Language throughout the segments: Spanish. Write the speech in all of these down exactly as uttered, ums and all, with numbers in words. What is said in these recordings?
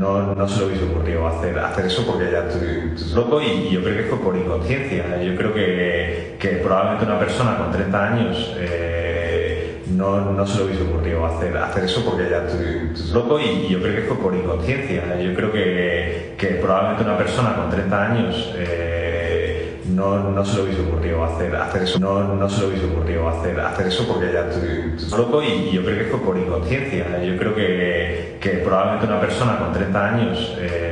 no, no se le hubiese ocurrido hacer, hacer eso porque ya tú, tú es loco, y, y yo creo que fue por inconsciencia. Yo creo que, que probablemente una persona con treinta años eh, no, no se le hubiese ocurrido hacer, hacer eso porque ya tú, tú es loco, y, y yo creo que fue por inconsciencia. Yo creo que, que probablemente una persona con treinta años eh, no, no se le hubiese ocurrido hacer, hacer eso, no, no se le hubiese ocurrido hacer, hacer eso porque ya tú, tú es loco, y, y yo creo que fue por inconsciencia. Yo creo que, que probablemente una persona con treinta años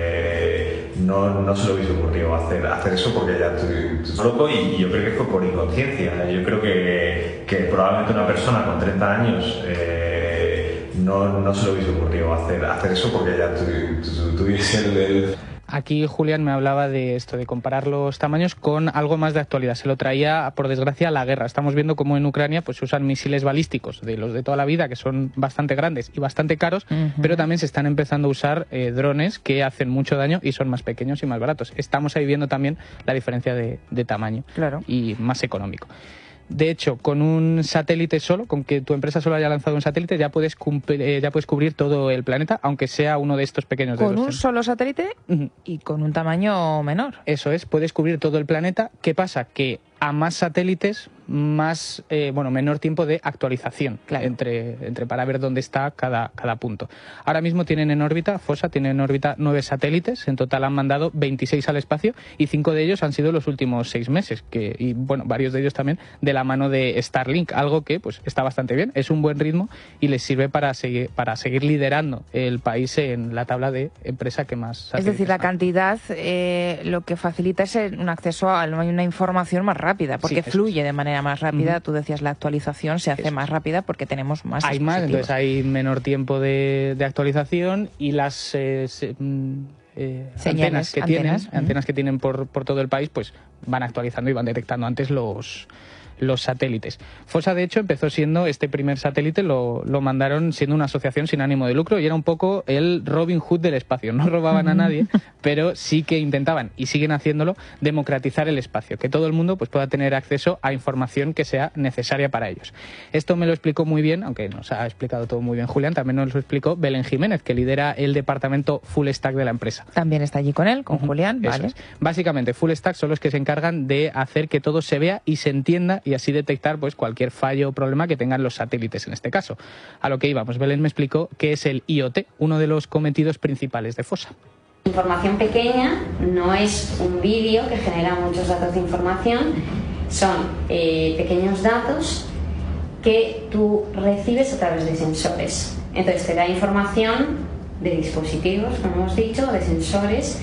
eh, no, no se le hubiese ocurrido hacer, hacer eso porque ya tú, tú es loco, y, y yo creo que fue por inconsciencia. Yo creo que, que probablemente una persona con treinta años eh, no, no se le hubiese ocurrido hacer, hacer eso porque ya tú, tú, tuviese el, el Aquí Julián me hablaba de esto, de comparar los tamaños con algo más de actualidad. Se lo traía, por desgracia, la guerra. Estamos viendo cómo en Ucrania pues se usan misiles balísticos de los de toda la vida, que son bastante grandes y bastante caros, uh-huh. pero también se están empezando a usar eh, drones que hacen mucho daño y son más pequeños y más baratos. Estamos ahí viendo también la diferencia de, de tamaño, claro, y más económico. De hecho, con un satélite solo, con que tu empresa solo haya lanzado un satélite, ya puedes cumplir, eh, ya puedes cubrir todo el planeta, aunque sea uno de estos pequeños. ¿Con un solo satélite? Uh-huh. Y con un tamaño menor. Eso es, puedes cubrir todo el planeta. ¿Qué pasa? Que a más satélites, más eh, bueno, menor tiempo de actualización, claro, entre, entre para ver dónde está cada, cada punto. Ahora mismo tienen en órbita, Fossa tiene en órbita nueve satélites, en total han mandado veintiséis al espacio y cinco de ellos han sido los últimos seis meses, que, y bueno, varios de ellos también de la mano de Starlink, algo que pues está bastante bien, es un buen ritmo y les sirve para seguir, para seguir liderando el país en la tabla de empresa que más satélites. Es decir, la cantidad eh, lo que facilita es un acceso a una información más rápida, porque sí, fluye es. de manera más rápida. Uh-huh. Tú decías, la actualización se hace eso. más rápida porque tenemos más Hay más, entonces hay menor tiempo de, de actualización y las eh, se, eh, antenas que antenas. tienen, uh-huh. antenas que tienen por, por todo el país, pues van actualizando y van detectando antes los los satélites. Fossa, de hecho, empezó siendo, este primer satélite lo, lo mandaron siendo una asociación sin ánimo de lucro y era un poco el Robin Hood del espacio. No robaban a nadie, pero sí que intentaban, y siguen haciéndolo, democratizar el espacio, que todo el mundo pues, pueda tener acceso a información que sea necesaria para ellos. Esto me lo explicó muy bien, aunque nos ha explicado todo muy bien Julián, también nos lo explicó Belén Jiménez, que lidera el departamento Full Stack de la empresa. También está allí con él, con uh-huh. Julián, vale. Es. Básicamente, Full Stack son los que se encargan de hacer que todo se vea y se entienda y así detectar pues cualquier fallo o problema que tengan los satélites en este caso. A lo que íbamos, Belén me explicó qué es el I O T, uno de los cometidos principales de Fossa. Información pequeña no es un vídeo que genera muchos datos de información, son eh, pequeños datos que tú recibes a través de sensores. Entonces te da información de dispositivos, como hemos dicho, de sensores,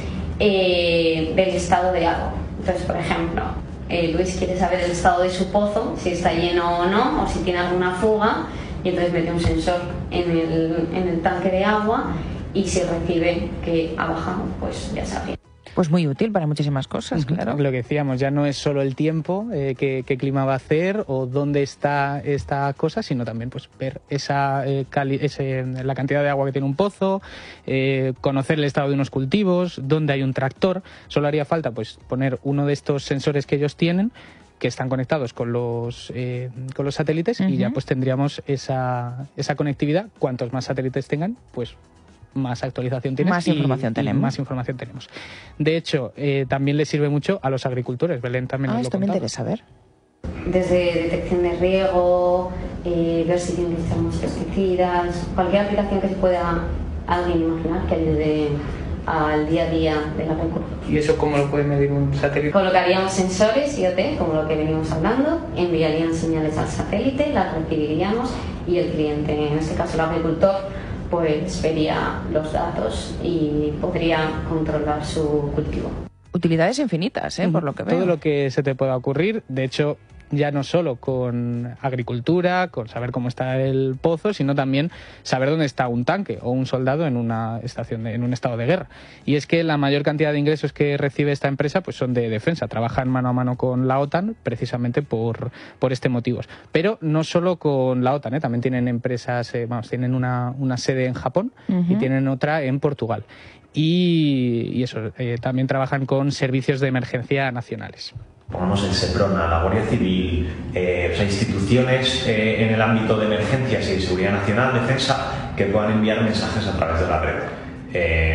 eh, del estado de agua. Entonces, por ejemplo, Eh, Luis quiere saber el estado de su pozo, si está lleno o no, o si tiene alguna fuga, y entonces mete un sensor en el, en el tanque de agua y si recibe que ha bajado, pues ya sabría. Pues muy útil para muchísimas cosas, claro. Lo que decíamos, ya no es solo el tiempo, eh, qué, qué clima va a hacer o dónde está esta cosa, sino también pues ver esa, eh, cali ese, la cantidad de agua que tiene un pozo, eh, conocer el estado de unos cultivos, dónde hay un tractor. Solo haría falta pues poner uno de estos sensores que ellos tienen, que están conectados con los eh, con los satélites, uh-huh. y ya pues tendríamos esa, esa conectividad. Cuantos más satélites tengan, pues más actualización tienes más y, información tenemos. Y más información tenemos. De hecho, eh, también le sirve mucho a los agricultores. Belén también ah, nos lo esto contaba. me interesa ver. Desde detección de riego, eh, ver si tienen que echar más pesticidas, cualquier aplicación que se pueda alguien imaginar que ayude al día a día del agricultor. ¿Y eso cómo lo puede medir un satélite? Colocaríamos sensores I O T, como lo que venimos hablando, enviarían señales al satélite, las recibiríamos y el cliente, en este caso el agricultor, pues vería los datos y podría controlar su cultivo. Utilidades infinitas, ¿eh? Por lo que veo. Todo lo que se te pueda ocurrir. De hecho, ya no solo con agricultura, con saber cómo está el pozo, sino también saber dónde está un tanque o un soldado en una estación de, en un estado de guerra. Y es que la mayor cantidad de ingresos que recibe esta empresa pues son de defensa. Trabajan mano a mano con la OTAN precisamente por, por este motivo. Pero no solo con la OTAN, ¿eh? También tienen empresas, eh, vamos, tienen una, una sede en Japón uh-huh. y tienen otra en Portugal. Y, y eso, eh, también trabajan con servicios de emergencia nacionales. Pongamos el SEPRONA, la Guardia Civil, eh, o sea, instituciones eh, en el ámbito de emergencias y de seguridad nacional, defensa, que puedan enviar mensajes a través de la red. Eh,